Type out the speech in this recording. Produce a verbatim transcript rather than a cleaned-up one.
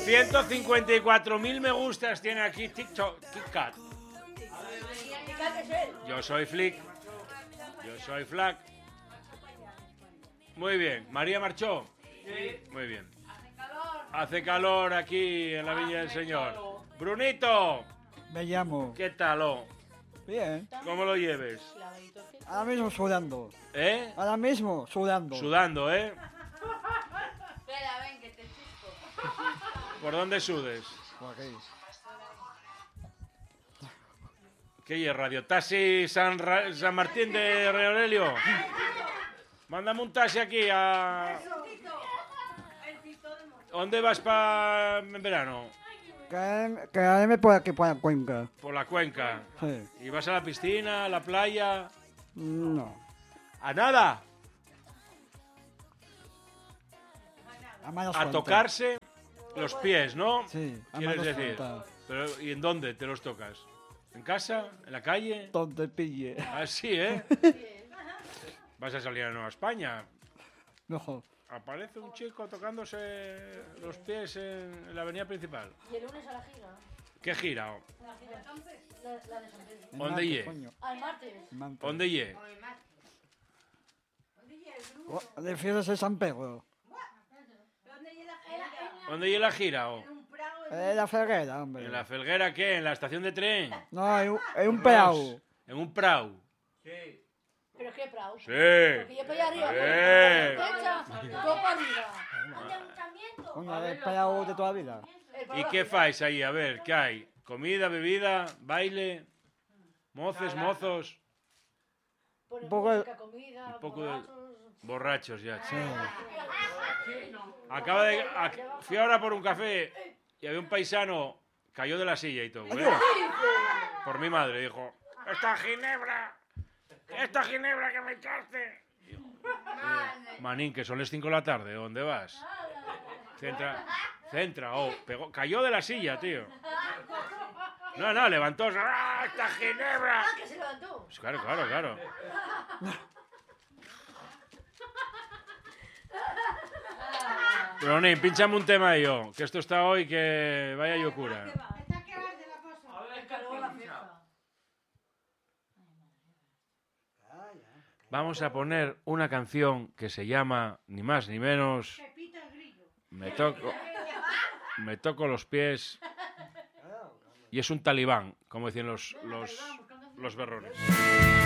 ciento cincuenta y cuatro mil me gustas tiene aquí TikTok, KitKat. Yo soy Flick. Yo soy Flack. Muy bien. ¿María marchó? Sí. Muy bien. Hace calor aquí en la Viña del Señor. Brunito. Me llamo. ¿Qué tal? Oh? Bien. ¿Cómo lo lleves? Ahora mismo sudando. ¿Eh? Ahora mismo sudando. Sudando, ¿eh? Espera, ven, que te chusco. ¿Por dónde sudes? Por aquí. ¿Qué es? ¿Radio Taxi San, Ra San Martín de Rey Aurelio? Mándame un taxi aquí a... ¿Dónde vas para en verano? Quedarme por aquí, por la cuenca. Por la cuenca. Sí. ¿Y vas a la piscina, a la playa? No. ¿A nada? A, malas A cuentas. tocarse los pies, ¿no? Sí, a ¿Quieres malas decir? cuentas. Pero, ¿y en dónde te los tocas? ¿En casa? ¿En la calle? Donde pille. Ah, sí, ¿eh? ¿Vas a salir a Nueva España? Mejor. Aparece un chico tocándose los pies en la avenida principal. Y el lunes a la gira. ¿Qué gira? La gira. La, la de San Pedro. ¿Dónde Martes, ye? coño. Al martes. Martes. ¿Dónde ye? Oh, ¿de fiestas de San Pedro? ¿Dónde ye la gira? Oh? Eh, la Ferguera, hombre. ¿En la Felguera qué? ¿En la estación de tren? No, hay un, hay un peao. ¿En un prau? ¿Pero qué, Prau? Sí. Porque yo para allá arriba. Sí. Derecha, todo para arriba. Una de peao de toda la vida. El Prau ¿Y la qué gira. fais ahí? A ver, ¿qué hay? ¿Comida, bebida, baile? ¿Moces, mozos? Ponen Un poco de- música, comida, un poco de- borrachos. Borrachos ya. Sí. Acaba de... ac- Fui ahora por un café y había un paisano, cayó de la silla y todo. ¿eh? Por mi madre, dijo, ¡esta ginebra! ¡Esta ginebra que me echaste! Y yo, "Eh, Manín, que son las cinco de la tarde, ¿dónde vas? Centra, centra, oh, pegó, cayó de la silla, tío. No, no, levantó, ¡ah, esta ginebra! Ah, que se levantó. Pues claro, claro, claro. Bronín, pinchame un tema yo, que esto está hoy que vaya locura. Vamos a poner una canción que se llama, ni más ni menos, Me toco, me toco los pies, y es un talibán, como decían los, los, los berrones.